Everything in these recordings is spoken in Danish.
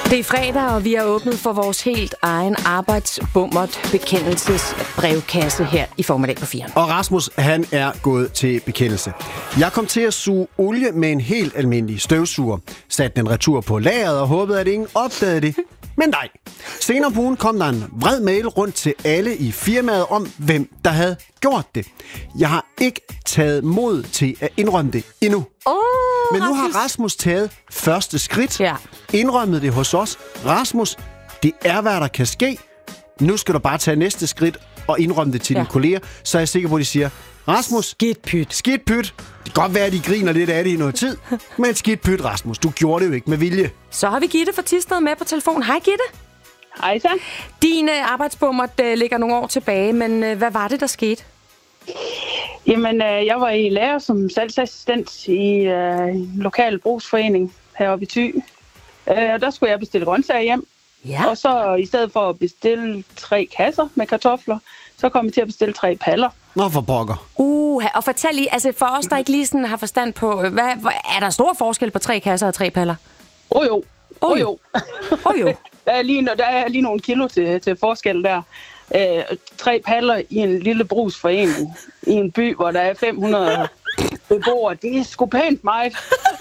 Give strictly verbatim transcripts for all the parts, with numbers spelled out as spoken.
Det er fredag, og vi har åbnet for vores helt egen arbejdsbummert bekendelsesbrevkasse her i formiddag på fire. Og Rasmus, han er gået til bekendelse. Jeg kom til at suge olie med en helt almindelig støvsuger. Satte den retur på lageret og håbede, at ingen opdagede det. Men nej. Senere på ugen kom der en vred mail rundt til alle i firmaet om, hvem der havde gjort det. Jeg har ikke taget mod til at indrømme det endnu. Oh, Men nu Rasmus. har Rasmus taget første skridt. Ja. Indrømmet det hos os. Rasmus, det er, hvad der kan ske. Nu skal du bare tage næste skridt og indrømme det til ja. dine kolleger. Så er jeg sikker på, at de siger, Rasmus, Skidt pyt. skidt pyt. Det kan godt være, at de griner lidt af det i noget tid. Men skidt pyt, Rasmus. Du gjorde det jo ikke med vilje. Så har vi Gitte fra Thisted med på telefon. Hej, Gitte. Hej så. Din uh, arbejdsbummert uh, ligger nogle år tilbage, men uh, hvad var det, der skete? Jamen, øh, jeg var i lærer som salgsassistent i øh, en lokal brugsforening heroppe i Thy. Øh, og der skulle jeg bestille grøntsager hjem. Ja. Og så i stedet for at bestille tre kasser med kartofler, så kom jeg til at bestille tre paller. Nå, for pokker. Uh, og fortæl lige, altså for os, der ikke lige sådan har forstand på, hvad, hvad, er der stor forskel på tre kasser og tre paller? Åh oh, jo. Åh oh, jo. Oh, jo. Der er lige, der er lige nogle kilo til, til forskel der. Øh, tre paller i en lille brugsforening i en by, hvor der er fem hundrede beboere. Det er sgu pænt meget.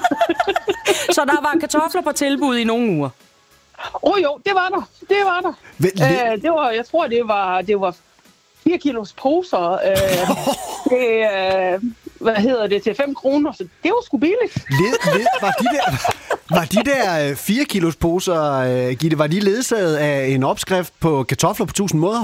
Så der var kartofler på tilbud i nogle uger? Åh oh, jo, det var der. Det var der. Vent, Øh, det var, jeg tror, det var, det var fire kilos poser. Øh, det, øh, hvad hedder det, til fem kroner. Så det var sgu billigt. Led, led, var de der, var de der fire kilos poser, øh, Gitte, var de ledsaget af en opskrift på kartofler på tusind måder?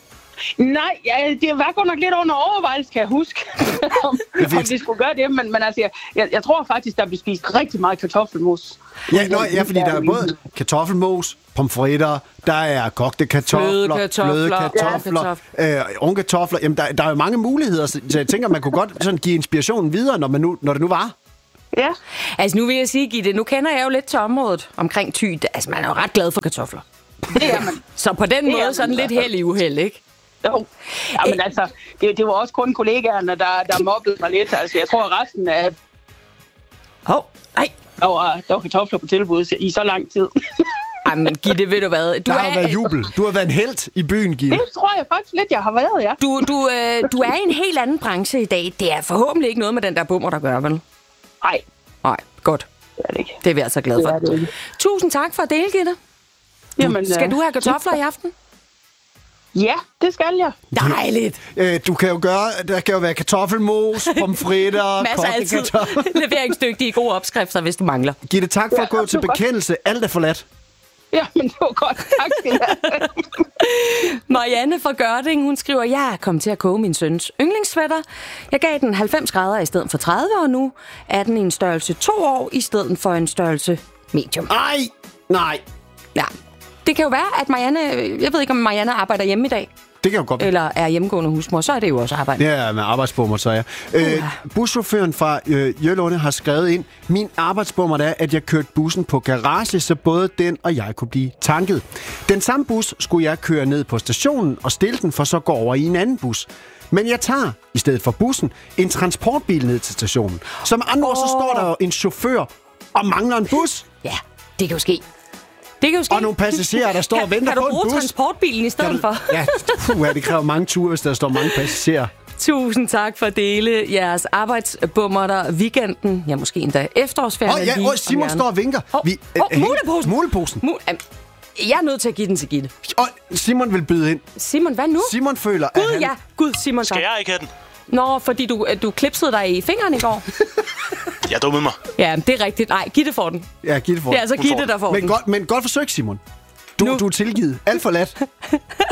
Nej, ja, det var godt nok lidt under overvejelse, kan jeg huske, om, om de skulle gøre det. Men, men altså, jeg, jeg tror faktisk, der bliver spist rigtig meget kartoffelmos. Ja, nøj, ja, fordi der er både kartoffelmos, pomfritter, der er kogte kartofler, Fløde kartofler, fløde kartofler, øh, ungekartofler. Jamen, der, der er jo mange muligheder, så jeg tænker, man kunne godt sådan give inspirationen videre, når, man nu, når det nu var. Ja. Altså nu vil jeg sige, Gitte, nu kender jeg jo lidt til området omkring Thy. Altså man er jo ret glad for kartofler. Det er man. Så på den måde man sådan lidt held i uheld, ikke? Jo. Ja, men altså, det, det var også kun kollegaerne, der, der mobbede mig lidt. Altså, jeg tror, resten af... Hov, oh, nej. Der var, der var kartofler på tilbud i så lang tid. Ej, men Gitte, ved du hvad? Du Der har er, været jubel. Du har været en helt i byen, Gitte. Det tror jeg faktisk lidt, jeg har været, ja. Du, du, øh, du er i en helt anden branche i dag. Det er forhåbentlig ikke noget med den der bummer, der gør, vel? Nej, Nej, godt. det er det ikke. Det er vi altså glade for. Det er det ikke. Tusind tak for at dele, Gitte. Jamen, Skal øh, du have kartofler i aften? Ja, det skal jeg. Dejligt. Øh, du kan jo gøre, der kan jo være kartoffelmos, pomfritter, Masser af altid kogte kartofler. leveringsdygtige gode opskrifter, hvis du mangler. Gitte, tak for Ja, at gå til super. bekendelse. Alt er forladt. Ja, men det var godt. Tak skal jeg have. Marianne fra Gørding, hun skriver, jeg er kommet til at koge min søns yndlingssweater. Jeg gav den halvfems grader i stedet for tredive, og nu er den i en størrelse to år i stedet for en størrelse medium. Ej, nej. Ja. Det kan jo være, at Marianne, jeg ved ikke, om Marianne arbejder hjemme i dag, Det kan jo godt være. eller er hjemmegående husmor, så er det jo også arbejde. Det er med arbejdsbummer, så ja. Øh, buschaufføren fra øh, Jølunde har skrevet ind, min arbejdsbummer er, at jeg kørte bussen på garage, så både den og jeg kunne blive tanket. Den samme bus skulle jeg køre ned på stationen og stille den, for så gå over i en anden bus. Men jeg tager, i stedet for bussen, en transportbil ned til stationen. Som andre ord, så står der jo en chauffør og mangler en bus. Ja, det kan jo ske. Det kan jo ske. Og nogle passagerer, der står og venter kan på en du bruge bus. transportbilen i stedet for? Ja, puh, det kræver mange ture, hvis der står mange passagerer. Tusind tak for at dele jeres arbejdsbummer der weekenden. Ja, måske endda efterårsferien. Åh oh, ja, lige oh, Simon om står og vinker. Åh, Vi, oh, øh, hæng- muleposen. Muleposen. Mu- Am, jeg er nødt til at give den til Gitte. Og Simon vil byde ind. Simon, hvad nu? Simon føler, at Gud, han... ja. Gud, Simon. Skal jeg ikke have den? Nå, fordi du, du klipsede dig i fingeren i går. Jeg dummede mig. Ja, det er rigtigt. Nej, Gitte får den. Ja, Gitte får Det er altså Hun får Gitte, der får men den. godt, men godt forsøgt, Simon. Du, Nu. du er tilgivet. Alt for lat.